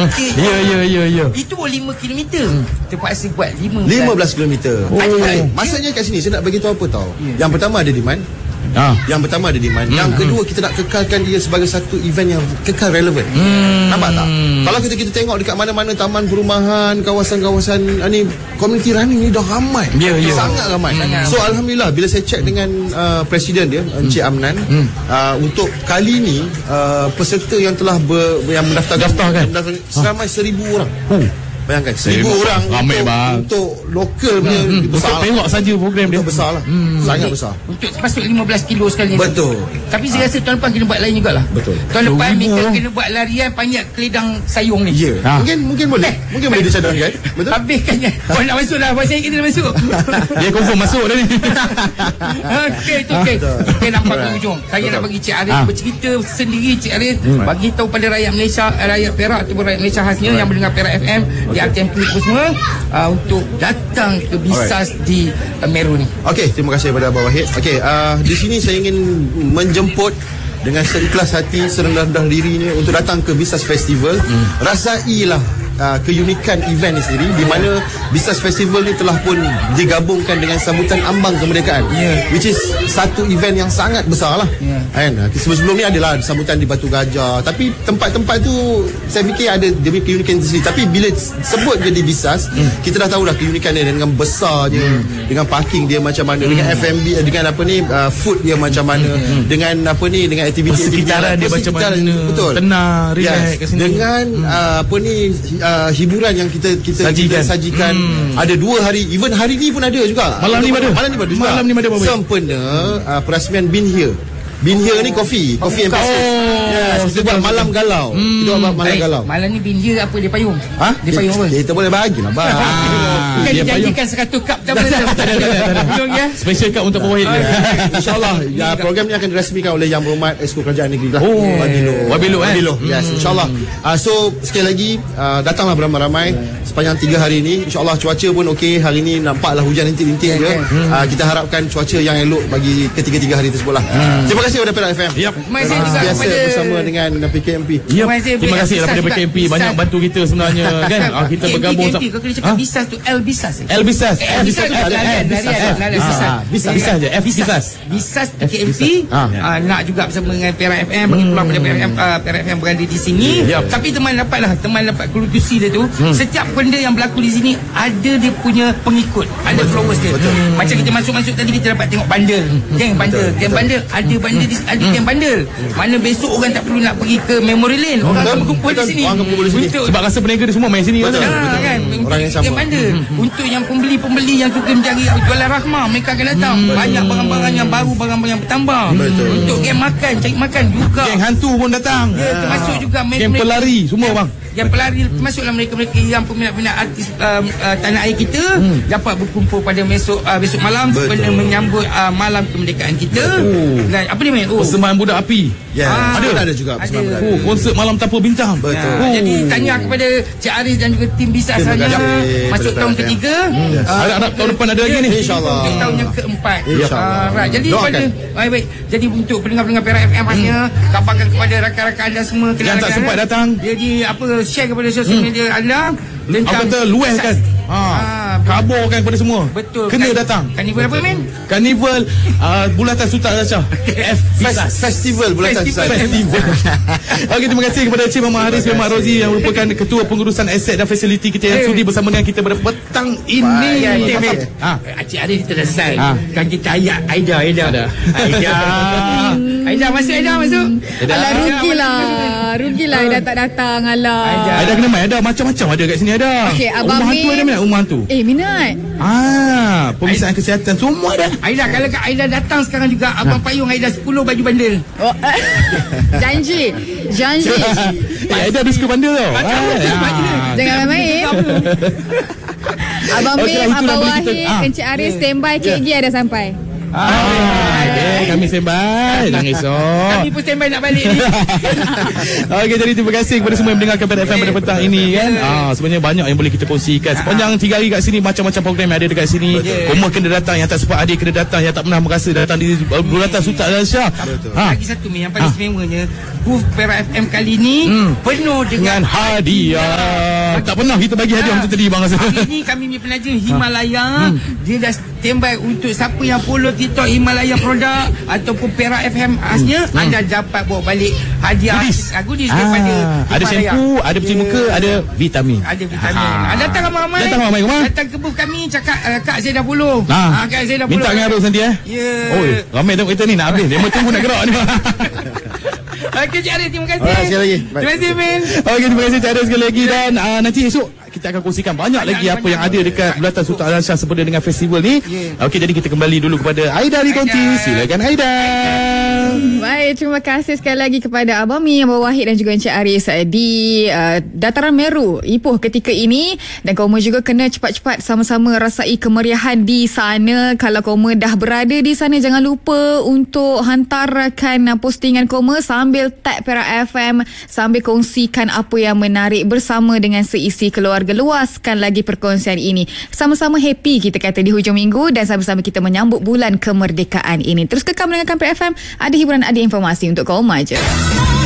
Ya. Itu 5 kilometer. Terpaksa buat 15 kilometer. Maksudnya kat sini saya nak bagi tahu apa tahu. Yang pertama ada demand. Yang pertama ada demand. Yang kedua kita nak kekalkan dia sebagai satu event yang kekal relevan. Nampak tak? Kalau kita tengok dekat mana-mana taman perumahan, kawasan-kawasan ni, community running ni dah ramai. Sangat ramai. So alhamdulillah bila saya check dengan presiden dia Encik Amnan, untuk kali ni peserta yang telah yang mendaftarkan seramai 1,000 orang. Bayangkan 1,000 orang untuk lokal punya besar. Untuk tengok saja program dia besar lah. Sangat besar. Untuk masuk 15 kilo sekali. Betul. Tapi saya rasa tahun depan kena buat lain jugalah. Betul. Tahun depan mereka kena buat larian panjat keledang sayung ni. Mungkin boleh. Mungkin boleh dicadangkan. Betul. Habiskannya. Kau nak masuk dah. Saya kena masuk. Dia confirm masuk dah ni. Okey. Kita nampak ke hujung. Saya nak bagi Cik Arif bercerita sendiri. Cik Arif bagi tahu pada rakyat Malaysia, rakyat Perak ataupun rakyat Malaysia khasnya yang mendengar Perak FM di RTM semua untuk datang ke Bisas di Meru ni. Okey, terima kasih kepada Abang Wahid. Okey, di sini saya ingin menjemput dengan seikhlas hati, serendah-rendah dirinya untuk datang ke Bisas Festival. Rasailah keunikan event ni sendiri, di mana Bisas Festival ni telah pun digabungkan dengan sambutan ambang kemerdekaan, which is satu event yang sangat besar lah. Kan? Sebelum ni adalah sambutan di Batu Gajah, tapi tempat-tempat tu saya fikir ada dia punya keunikan sendiri. Tapi bila sebut jadi Bisas, kita dah tahu dah keunikan dia dengan besarnya, dengan parking dia macam mana, dengan F&B, dengan apa ni, food dia macam mana, dengan apa ni, dengan aktiviti sekitaran dia macam mana, betul, tenang, relax kat sini, dengan apa ni, hiburan yang kita sajikan. Ada 2 hari, even hari ni pun ada juga. Malam ni ada sempena perasmian Bin Here. Bin Here ni kopi and passes. Kita buat malam galau. Kita buat malam galau. Malam ni Bin Here apa dia payung? Dia payung apa? Kita boleh bahagilah bang. Bukan dijanjikan 100 cup tak boleh. Special cup untuk Wahid. InsyaAllah program ni akan dirasmikan oleh Yang Berhormat Esko Kerajaan Negeri lah. Wabilo. Yes, insyaAllah. So sekali lagi datanglah beramai-ramai sepanjang 3 hari ni. InsyaAllah cuaca pun okey. Hari ni nampaklah hujan rintik-rintik je. Kita harapkan cuaca yang elok bagi ketiga-tiga hari tersebut lah. Terima kasih kepada Perak FM. Terima kasih juga biasa bersama dengan PKMP. Terima kasih kepada PKMP, banyak bantu kita sebenarnya kan. Kita bergabung. Kau kena cakap Bisas tu Bisas je. Bisas PKMP nak juga bersama dengan Perak FM, bagi peluang pada Perak FM berada di sini. Tapi teman dapat kerutusi dia tu, setiap benda yang berlaku di sini ada dia punya pengikut, ada followers dia. Macam kita masuk tadi kita dapat tengok bandel, geng bandel, ada geng bandel. Mana besok orang tak perlu nak pergi ke Memory Lane, orang akan berkumpul di sini. Sebab rasa peniaga dia semua main sini kan. Orang yang sama. Geng bandel. Untuk yang pembeli yang suka mencari jualan rahmah, mereka akan datang. Banyak barang-barang yang baru, barang-barang yang bertambah. Untuk geng makan, cari makan juga. Geng hantu pun datang. Termasuk juga geng pelari semua bang. Yang pelari termasuklah mereka yang peminat-peminat artis tanah air kita dapat berkumpul pada besok malam sebelum menyambut malam kemerdekaan kita. Dan apa dia main? Persembahan budak api. Ada juga persembahan budak api. Konsert malam tanpa bintang. Jadi tanya kepada Cik Arif dan juga tim Bisas saja. Masuk tahun ketiga. Harap tahun depan ada lagi ni. InsyaAllah. Untuk tahun yang keempat. Jadi baik. Jadi untuk pendengar-pendengar Perak FM hanya kabarkan kepada rakan-rakan anda semua yang tak sempat datang. Jadi share kepada sosial media anda tentang kata luas kan. Kabarkan kepada semua. Betul. Kena datang. Karnival apa men? Karnival Bulatan Sultan Azhar. Festival Bulatan Sultan. Okey, terima kasih kepada Encik Muhammad Haris bin Mat Rozi yang merupakan Ketua Pengurusan Aset dan Fasiliti kita yang sudi bersama dengan kita pada petang ini. Encik Arif kita dah selesai. Kan kita ayat Aida. Aida masuk. Alah rugilah Aida tak datang. Aida kena main. Ada macam-macam ada kat sini ada. Okey, Abang Rumah hantu ada minat rumah hantu. Minat. Pemeriksaan kesihatan semua ada. Aida, kalau Kak Aida datang sekarang juga, abang payung Aida 10 baju bandel. Janji. Aida ada suka bandel tau. Jangan main. Abang Mim, Abang Wahid, Encik Aris standby, KG ada sampai. Kami standby. Jangan risau. Kami pun standby nak balik ni. Okey, jadi terima kasih kepada semua yang mendengarkan Pada FM pada petang ini kan. Sebenarnya banyak yang boleh kita kongsikan. Sepanjang 3 hari kat sini, macam-macam program yang ada dekat sini. Koma kena datang, yang tak sempat hadir kena datang, yang tak pernah merasa datang di Bulatan Sultan Al-Syah. Lagi satu yang paling istimewanya, booth Perak FM kali ni penuh dengan hadiah. Tak pernah kita bagi hadiah macam tadi bang rasa. Hari ni kami punya penaja Himalaya, dia dah standby untuk siapa yang follow TikTok Himalaya produk ataupun Perak FM khasnya, anda dapat bawa balik hadiah goodies daripada ada shampoo, ada pencuci muka, ada vitamin. Ada vitamin. Datang ramai-ramai. Datang ke booth kami, cakap Kak saya dah follow. Kak saya dah follow. Minta dengan Ros nanti ramai tengok kita ni nak habis. Dia tunggu nak gerak ni. Okey, Cik Arif, terima kasih. Sekali lagi. Terima kasih, Min. Okey, terima kasih Cik Arif sekali lagi. Dan nanti esok kita akan kongsikan banyak lagi apa yang ada dekat Bulatan Sultan Al-Syah sempena dengan festival ni. Okey, jadi kita kembali dulu kepada Aida di konti. Silakan Aida. Baik, terima kasih sekali lagi kepada Abang Mi, Abang Wahid dan juga Encik Aris di Dataran Meru, Ipoh ketika ini. Dan korma juga kena cepat-cepat sama-sama rasai kemeriahan di sana. Kalau korma dah berada di sana, jangan lupa untuk hantarkan postingan korma sambil tag Perak FM, sambil kongsikan apa yang menarik bersama dengan seisi keluarga. Luaskan lagi perkongsian ini. Sama-sama happy kita kata di hujung minggu dan sama-sama kita menyambut bulan kemerdekaan ini. Terus kekal mendengarkan Perak FM. Ada hiburan, ada informasi untuk kau je.